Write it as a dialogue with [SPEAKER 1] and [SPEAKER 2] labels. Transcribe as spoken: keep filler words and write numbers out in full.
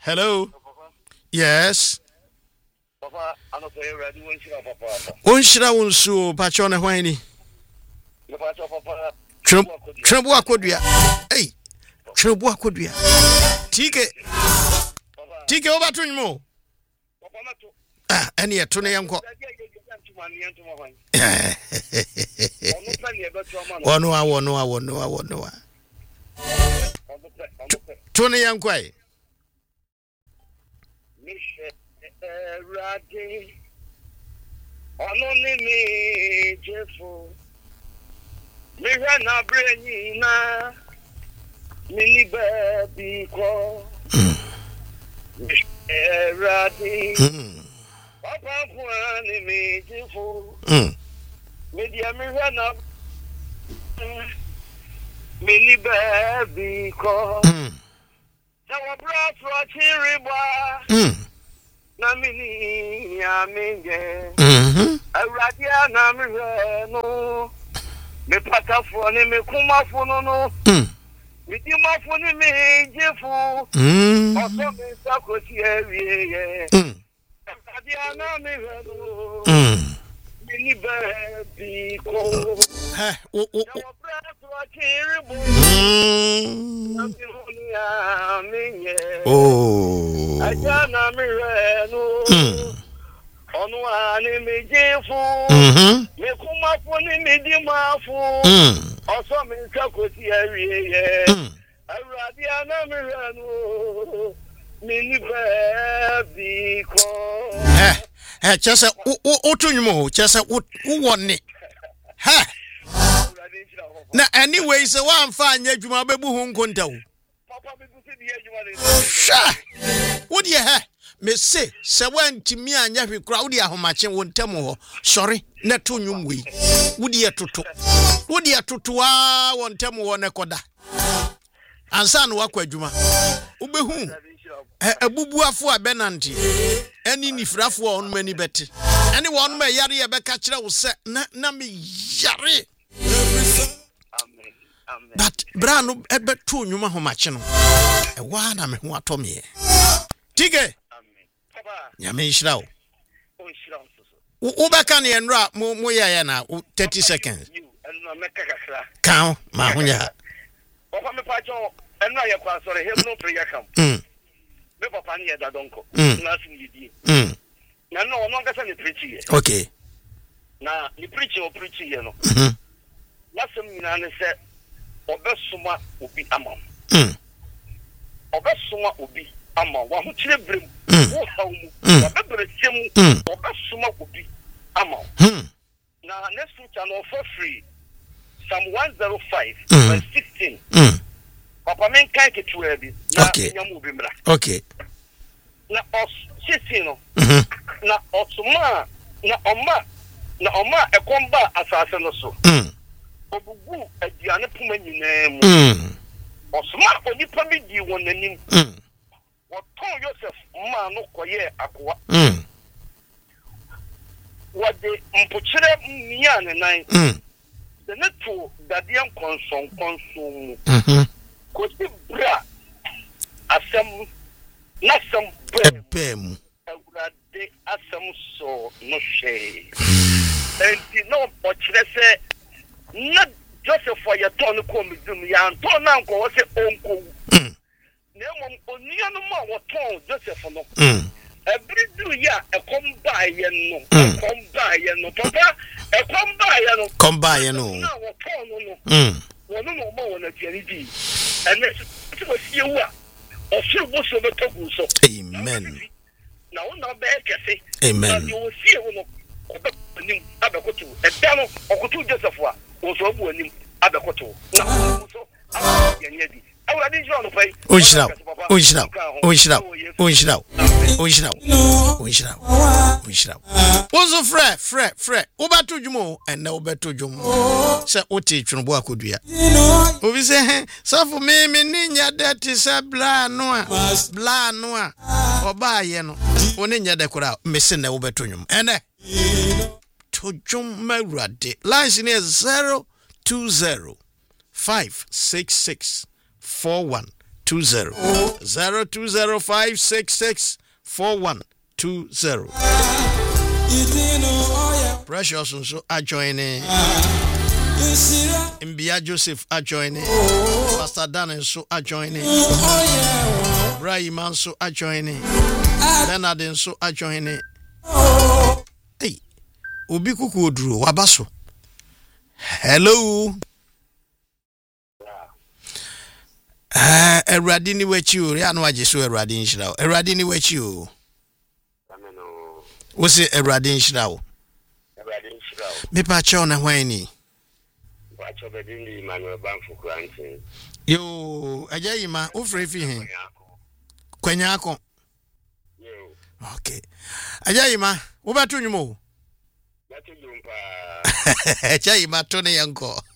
[SPEAKER 1] Hello. Yes.
[SPEAKER 2] Papa, I don't say ready when she have papa.
[SPEAKER 1] Onshira wonsu pacho ne hwan ni?
[SPEAKER 2] You pacho papa.
[SPEAKER 1] Trebu akodua. Hey. Trebu akodua. Tike. Tike oba to nyimo.
[SPEAKER 2] Papa na to.
[SPEAKER 1] Ah, ene ye to ne yanko. Ono a wono a wono a wono a. To ne yanko ai.
[SPEAKER 2] Radi Anonimi Jeffo Mihana Brenina Mini baby ko Radi Papa Anonimi Jeffo Media Mihana Mini baby ko Sawa bra chiriba na mini ya minge mhm awrade na mre no me patafo ni me kumafo no no mhm me di mafo ni me jefu mhm oso me sakosi ewie ye mhm awrade na mre no mhm mini baby ko
[SPEAKER 1] ha o o
[SPEAKER 2] oh ajana mire no onu ani mejefu mhm me kuma funi me di mafu mhm oso me sakosi awie ye awrade ana mire no mini baby ko
[SPEAKER 1] eh eh chese o o tunwumo chese wo woni ha na anyway so one fan adwuma bebu hu nkonta wo
[SPEAKER 2] papa bebu se di adwuma le
[SPEAKER 1] sha wo de ha me se se wantimi anya hwe kura wo de ahomache wo ntam ho sorry na to nwum wi wo de atoto wo de atoto a wo ntam ho ne koda ansa no wakwa adwuma wo behu abubuafo a benanti ani nifrafo a onum ani beti ani wonum a yare ye beka kire wo se na na me yare
[SPEAKER 2] amen amen
[SPEAKER 1] but brano ebe to nwuma homache no e wa na me ho atomie tige
[SPEAKER 2] amen papa
[SPEAKER 1] nya me nhira wo
[SPEAKER 2] o nhira
[SPEAKER 1] wo wo beka ne enra mo mo ya na thirty seconds
[SPEAKER 2] enu meka kakra
[SPEAKER 1] kan ma honya
[SPEAKER 2] papa me pacho enu aye kwa sore he no prayer kam
[SPEAKER 1] mm
[SPEAKER 2] me papa ni eda donko
[SPEAKER 1] na
[SPEAKER 2] sim yidi
[SPEAKER 1] mm
[SPEAKER 2] na no no ngasa ni preach ye
[SPEAKER 1] okay
[SPEAKER 2] na ni preach o preach ye no
[SPEAKER 1] mhm
[SPEAKER 2] na sem nyina ne se obesuma obi amam
[SPEAKER 1] mm
[SPEAKER 2] obesuma obi amam wa ho kire brem wo hawo mu obebre sem obesuma obi amam
[SPEAKER 1] mm
[SPEAKER 2] na next week channel for free Psalm one oh five verse sixteen
[SPEAKER 1] mm
[SPEAKER 2] papa men kan ketua bi na nyamu bi mra
[SPEAKER 1] okay
[SPEAKER 2] na os sixteen no
[SPEAKER 1] mhm
[SPEAKER 2] na osuma na oma na oma ekomba asase no so
[SPEAKER 1] mm
[SPEAKER 2] obugu aduane poma nyina mu
[SPEAKER 1] mm
[SPEAKER 2] osuma onipa bi di wonanim
[SPEAKER 1] mm
[SPEAKER 2] woton Joseph ma no koye akoa
[SPEAKER 1] mm
[SPEAKER 2] wode mpokyere mia ne nan
[SPEAKER 1] mm
[SPEAKER 2] de neto dadean konson konson
[SPEAKER 1] mhm
[SPEAKER 2] ko ti bra asem na sem
[SPEAKER 1] bem
[SPEAKER 2] awurade asem so no hwe enti no pokyere se na Joseph ya ton ko midum ya ton na nko wo se onko
[SPEAKER 1] mm
[SPEAKER 2] na mom onia no ma wo ton Joseph no
[SPEAKER 1] mm
[SPEAKER 2] every do ya e kom ba ye no e kom ba ye no papa e kom ba ye no
[SPEAKER 1] kom ba ye no
[SPEAKER 2] na wo ton no no
[SPEAKER 1] mm
[SPEAKER 2] wo no mo ma wo na tiari di ene ti mo sie wu a o fi wo so betogu so
[SPEAKER 1] amen
[SPEAKER 2] na wo na be kese
[SPEAKER 1] amen
[SPEAKER 2] na wo sie wo no ko be nim abekoto e da no okoto Joseph a wo so bu anim abekoto na wo so yenye di awurade jiro no pai
[SPEAKER 1] onshira onshira onshira onshira onshira onshira onshira wozo frɛ frɛ frɛ obato dwumo enne obato dwumo se oti twunbo akodua obi se he safo me me ninya de ti se bla no a bla no a oba ye no woni nya de kora me se ne obato dwum ene to dwum mawurade lines ni zero two zero five six six four one two zero. zero two zero five six six four one two zero. Precious so are joining. Mbia Joseph are joining. Pastor Dan so are joining. Brahim so are joining. Bernard so are joining. Hey, Obi Kuku Odru Wabaso. Hello. Ah, Eradi ni wechi o, ya no aje so Eradi nshira o. Eradi ni wechi o.
[SPEAKER 2] Ameno.
[SPEAKER 1] Wo se Eradi nshira o.
[SPEAKER 2] Eradi nshira o.
[SPEAKER 1] Me pa cha na hwan ni.
[SPEAKER 2] Pa cha be din Emmanuel Banfu Krantin.
[SPEAKER 1] Yo, aja yima, o free fi hin. Kwanya akon.
[SPEAKER 2] Yo.
[SPEAKER 1] Okay. Aja yima, wo ba to nwumo.
[SPEAKER 2] Ba to jumpa.
[SPEAKER 1] Aja yima to ne yanko.